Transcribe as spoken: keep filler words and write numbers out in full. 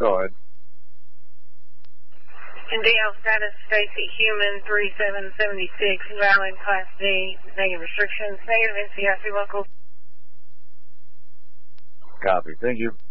Go ahead. In D L status, Stacy Human, three seven seven six, valid Class D, negative restrictions, negative N C I C local. Copy. Thank you.